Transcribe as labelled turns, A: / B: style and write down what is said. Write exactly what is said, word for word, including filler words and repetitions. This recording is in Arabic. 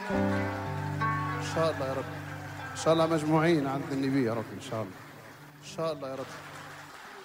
A: إن شاء الله يا رب. إن شاء الله مجموعين عند النبي يا رب، إن شاء الله. إن شاء الله يا رب.